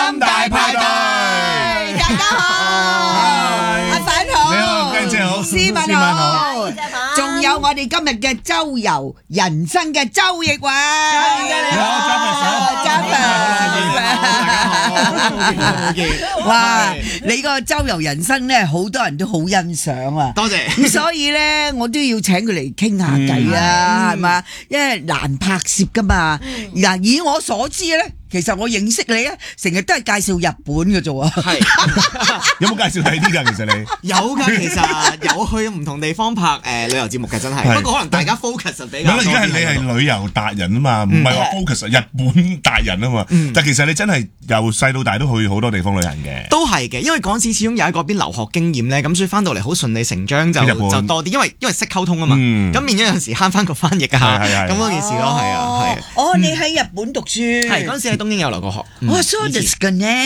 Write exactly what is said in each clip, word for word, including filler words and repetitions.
心大派對， 大家好，阿粉好， 你好，家姐好， 斯文好，仲有我哋今日嘅周遊人生嘅周奕偉， 你好，揸份手， 揸份，哇！你個周遊人生咧，好多人都好欣賞啊， 多謝。 咁所以咧，我都要請佢嚟傾下偈啊，係嘛？因為難拍攝噶嘛。嗱，以我所知咧。其實我認識你咧，成日都係介紹日本嘅啫喎。 係有冇介紹第啲㗎？其實你有㗎，其實有去唔同地方拍誒旅遊節目嘅，真係。不過可能大家 focus 比較多啲。 而家係你係旅遊達人啊嘛，唔係話 focus 日本達人啊嘛。但其實你真係由細到大都去好多地方旅行嘅。 都係嘅，因為嗰陣時始終有喺嗰邊留學經驗咧，咁所以翻到嚟好順理成章就就多啲，因為因為識溝通啊嘛。咁變咗有陣時慳翻個翻譯啊，咁嗰件事咯，係啊，係。 哦，你喺日本讀書。 係嗰陣時喺東京有留過學。 我 so this 嘅呢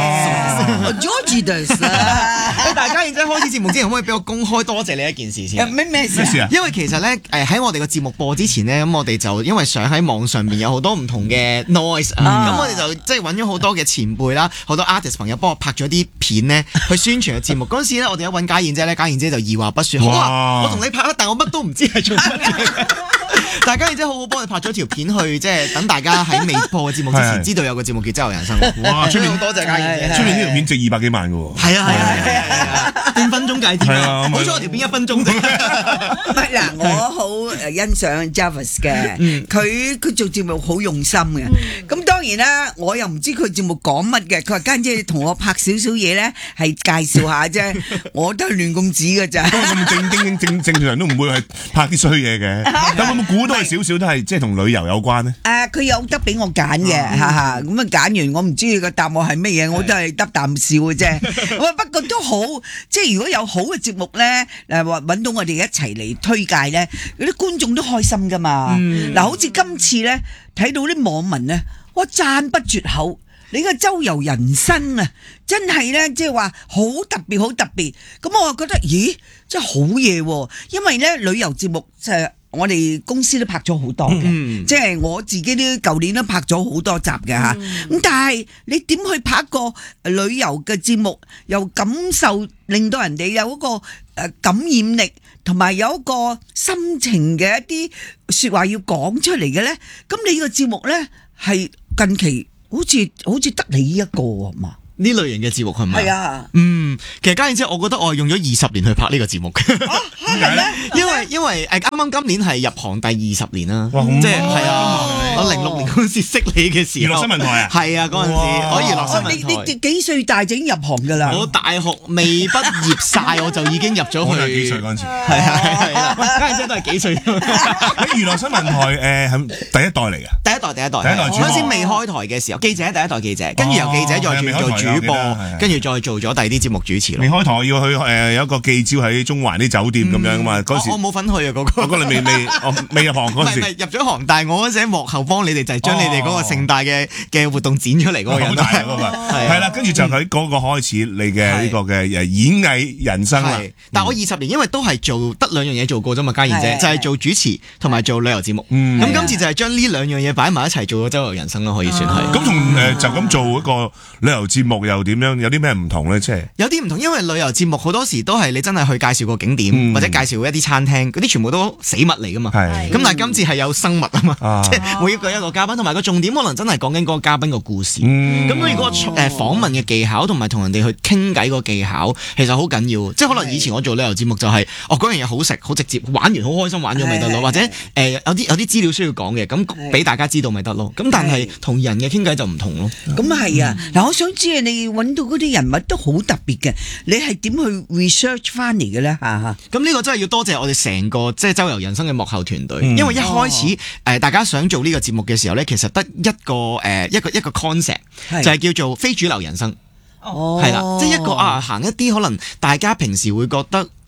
，George this 啊！ 大家然之後開始節目之前，可唔可以俾我公開多謝你一件事先？ 咩咩事啊？ 因為其實咧，誒喺我哋個節目播之前咧，咁我哋就因為想喺網上面有好多唔同嘅 noise，咁我哋就即係揾咗好多嘅前輩啦，好多 artist 朋友幫我拍咗啲片咧，去宣傳嘅節目。嗰陣時咧，我哋一揾家燕姐咧，家燕姐就二話不説，好啊，我同你拍啦，但我乜都唔知係做乜嘢。大家然之後好好幫你拍咗條片去，即係等大家喺未播嘅節目之前知道有個節目叫《周遊人生》。 哇！出面好多謝家燕姐， 出面呢條片值二百幾萬嘅喎。 係啊係啊係啊，半分鐘計添啊！好彩我條片一分鐘啫。 唔係嗱，我好誒欣賞 Jarvis 嘅，佢佢做節目好用心嘅。咁當然啦，我又唔知佢節目講乜嘅。佢話家姐同我拍少少嘢咧，係介紹下啫。我都係亂咁指嘅咋。 咁正正正正常都唔會係拍啲衰嘢嘅。但會唔會估到係少少都係即係同旅遊有關呢？ 誒，佢有得俾我揀嘅，哈哈。咁啊揀完，我唔知佢個答案係乜嘢，我都係得啖笑嘅啫。咁啊不過都好，即係如果有好嘅節目咧，誒話揾到我哋一齊嚟推介咧，嗰啲觀眾都開心噶嘛。嗱，好似今次咧睇到啲網民咧，哇讚不絕口。你個周遊人生啊，真係咧，即係話好特別，好特別。咁我覺得，咦，真係好嘢喎！因為咧旅遊節目就係我哋公司都拍咗好多嘅，嗯、即係我自己都舊年都拍咗好多集嘅嚇。咁、嗯、但係你點去拍一個旅遊嘅節目，又感受令到人哋有一個誒感染力，同埋有一個心情嘅一啲説話要講出嚟嘅咧？咁你個節目咧係近期。好似好似得你一個啊嘛？ 呢類型嘅節目係咪？ 係啊， 嗯，其實家燕姐，我覺得我係用咗二十年去拍呢個節目嘅。 啊，係咩？ 因為因為誒啱啱今年係入行第二十年啦，即係係啊，我零六年嗰陣時識你嘅時候， 娛樂新聞台啊， 係啊嗰陣時，我娛樂新聞台。 你你幾歲大就已經入行㗎啦？ 我大學未畢業晒，我就已經入咗去。 我係幾歲嗰陣時？ 係啊係啊，家燕姐都係幾歲？ 喺娛樂新聞台誒係第一代嚟嘅。 第一代第一代。 第一代嗰陣時未開台嘅時候，記者第一代記者，跟住由記者再轉做主播，跟住再做咗第二啲節目主持咯。 未開台要去誒有一個記招喺中環啲酒店咁樣噶嘛？嗰時我冇份去啊嗰個。 我嗰陣未未未入行嗰陣時。 唔係入咗行，但係我嗰陣喺幕後幫你哋就係將你哋嗰個盛大嘅嘅活動剪出嚟嗰個人。 好大啊嗰個。係啦，跟住就喺嗰個開始你嘅呢個嘅誒演藝人生啦。 但係我二十年因為都係做得兩樣嘢做過啫嘛，家燕姐就係做主持同埋做旅遊節目。咁今次就係將呢兩樣嘢擺埋一齊做咗周遊人生咯，可以算係。 咁同誒就咁做一個旅遊節目又點樣？有啲咩唔同咧？即係有啲唔同，因為旅遊節目好多時都係你真係去介紹個景點，或者介紹一啲餐廳，嗰啲全部都死物嚟噶嘛。咁但係今次係有生物啊嘛，即係每一個一個嘉賓，同埋個重點可能真係講緊嗰個嘉賓個故事。咁所以嗰個誒訪問嘅技巧同埋同人哋去傾偈個技巧，其實好緊要。即係可能以前我做旅遊節目就係，哦嗰樣嘢好食好直接，玩完好開心，玩咗咪得咯。或者誒有啲有啲資料需要講嘅，咁俾大家知道咪得咯。咁但係同人嘅傾偈就唔同咯。 咁係啊，嗱，我想知啊，你揾到嗰啲人物都好特別嘅，你係點去 research 翻嚟嘅咧？嚇嚇， 咁呢個真係要多謝我哋成個即係周遊人生嘅幕後團隊，嗯、因為一開始誒、呃、大家想做呢個節目嘅時候咧，其實得一個誒、呃、一個一個 concept 是就係叫做非主流人生，係啦、哦，即係一個啊行一啲可能大家平時會覺得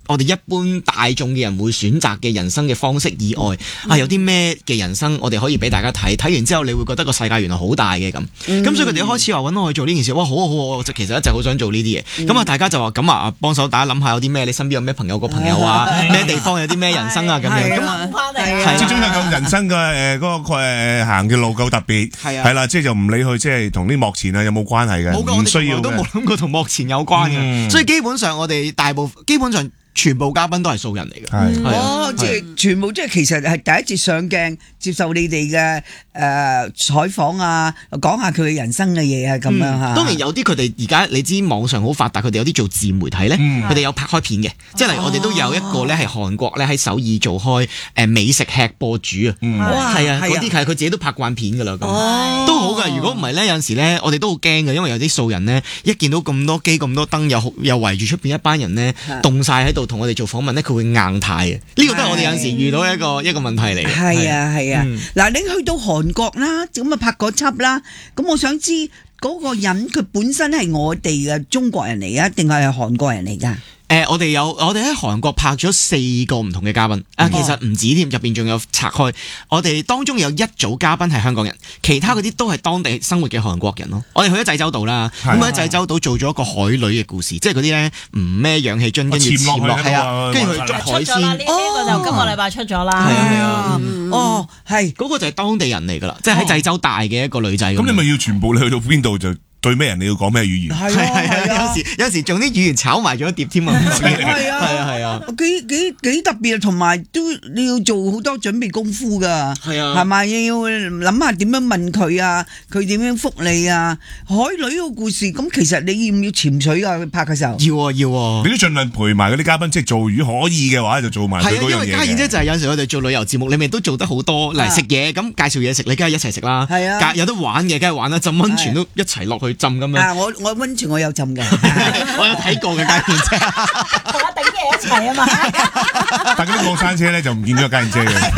我哋一般大眾嘅人會選擇嘅人生嘅方式以外，啊有啲咩嘅人生我哋可以俾大家睇，睇完之後你會覺得個世界原來好大嘅咁，咁、嗯、所以佢哋一開始話揾我去做呢件事，哇好啊好啊，我其實一直好想做呢啲嘢，咁啊、嗯、大家就話咁啊幫手大家諗下有啲咩，你身邊有咩朋友個朋友啊，咩地方有啲咩人生啊咁樣，咁始終係咁人生嘅誒嗰個誒行嘅路夠特別，係係啦，即係就唔理佢即係同啲幕前啊有冇關係嘅，唔需要嘅， 都冇諗過同幕前有關嘅，嗯、所以基本上我哋大部基本上。全部嘉賓都係素人嚟嘅， 係哦，即係全部即係其實係第一次上鏡接受你哋嘅誒採訪啊，講下佢嘅人生嘅嘢啊咁樣嚇。 當然有啲佢哋而家你知網上好發達，佢哋有啲做自媒體咧，佢哋有拍開片嘅，即係例如我哋都有一個咧係韓國咧喺首爾做開誒美食吃播主啊，係啊，嗰啲係佢自己都拍慣片㗎啦，咁都好㗎。如果唔係咧，有陣時咧我哋都好驚嘅，因為有啲素人咧一見到咁多機咁多燈，又又圍住出邊一班人咧凍晒喺度。同我哋做訪問咧，佢會硬態嘅，呢個都係我哋有陣時遇到一個一個問題嚟嘅。 係啊係啊，嗱你去到韓國啦，咁啊拍嗰輯啦，咁我想知嗰個人佢本身係我哋嘅中國人嚟啊，定係韓國人嚟㗎？ 誒、呃，我哋有我哋喺韓國拍咗四個唔同嘅嘉賓，啊、呃，其實唔止添，入邊仲有拆開。我哋當中有一組嘉賓係香港人，其他嗰啲都係當地生活嘅韓國人咯。我哋去咗濟州島啦，咁喺濟州島做咗一個海女嘅故事，即係嗰啲咧唔孭氧氣樽跟住潛落去啊，跟住去捉海鮮。 呢、這個就今個禮拜出咗啦。 係啊係啊， 哦係， 嗰個就係當地人嚟㗎啦，即係喺濟州大嘅一個女仔。咁、 哦、你咪要全部你去到邊度就？對咩人你要講咩語言？ 係啊係啊，有時有時仲啲語言炒埋咗一碟添啊！ 係啊係啊係啊， 幾幾幾特別啊！同埋都你要做好多準備功夫㗎，係啊，係咪要諗下點樣問佢啊？佢點樣覆你啊？海女個故事咁，其實你要唔要潛水啊？拍嘅時候要啊要啊！ 你都盡量陪埋嗰啲嘉賓，即係做魚可以嘅話就做埋佢嗰樣嘢。係啊，因為家燕姐就係有時我哋做旅遊節目，你咪都做得好多嚟食嘢，咁介紹嘢食，你梗係一齊食啦。係啊，有得玩嘅梗係玩啦，浸溫泉都一齊落去浸咁樣。 啊，我我溫泉我有浸嘅， 我有睇過嘅家燕姐， 同阿鼎爺一齊啊嘛。 但係嗰啲過山車咧就唔見咗家燕姐嘅。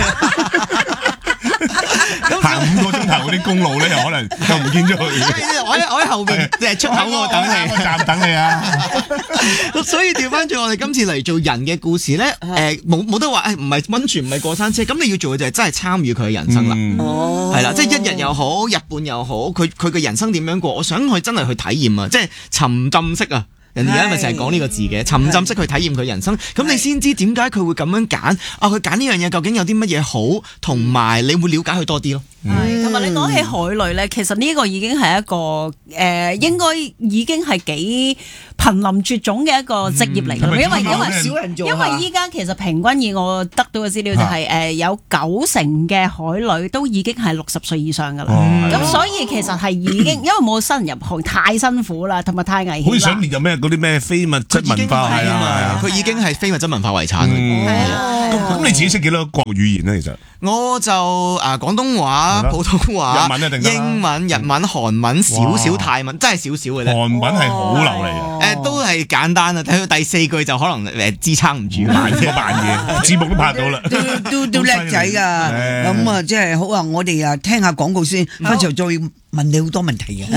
行五個鐘頭嗰啲公路咧，又可能就唔見咗佢。 我喺我喺後邊即係出口嗰個等你， 我站等你啊！ 所以調翻轉，我哋今次嚟做人嘅故事咧，誒冇冇得話誒，唔係溫泉，唔係過山車，咁你要做嘅就係真係參與佢嘅人生啦。哦，係啦，即係一日又好，日半又好，佢佢嘅人生點樣過，我想去真係去體驗啊！即係沉浸式啊！人哋而家咪成日講呢個字嘅，沉浸式去體驗佢人生，咁你先知點解佢會咁樣揀啊？佢揀呢樣嘢究竟有啲乜嘢好，同埋你會了解佢多啲咯。 係，同埋你講起海女咧，其實呢個已經係一個誒、呃，應該已經係幾瀕臨絕種嘅一個職業嚟嘅、嗯，因為因為少人做，因為依家其實平均以我得到嘅資料就係、是、誒、啊呃、有九成嘅海女都已經係六十歲以上㗎啦。咁、嗯、所以其實係已經因為冇新人入行太辛苦啦，同埋太危險啦。好似想列入咩嗰啲咩非物質文化係啊， 佢已經係非物質文化遺產。 咁你自己識幾多國語言咧？其實我就誒廣東話、普通話、 日文一定英文、日文、韓文、少少泰文，真係少少嘅啫。 韓文係好流利嘅， 誒都係簡單啊！睇到第四句就可能誒支撐唔住， 扮嘢扮嘢，節目都拍到啦， 都都都叻仔㗎。咁啊，即係好啊！我哋啊聽下廣告先，翻嚟再問你好多問題嘅。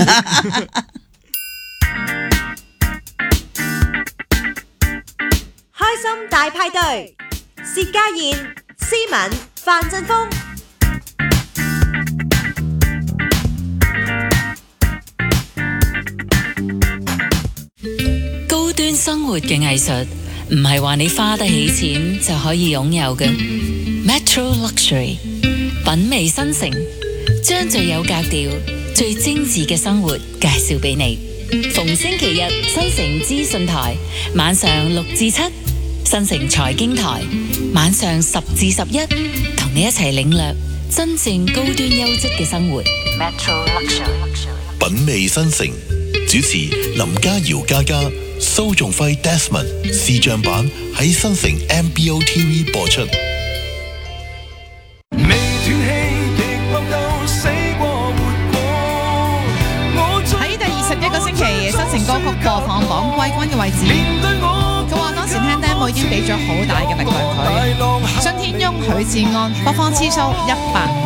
開心大派對，薛家燕、思敏、范振鋒。 高端生活嘅藝術，唔係話你花得起錢就可以擁有嘅。Metro Luxury 品味新城，將最有格調、最精緻嘅生活介紹俾你。逢星期日，新城資訊台晚上六至七，新城財經台晚上十至十一，同你一齊領略真正高端優質嘅生活。Metro Luxury 品味新城，主持林嘉瑤嘉嘉、蘇仲輝 Desmond 視像版喺新城 M B O T V 播出。 歌曲播放榜季軍嘅位置，佢話當時聽 demo 已經俾咗好大嘅力量佢。信天翁許志安播放次數一百。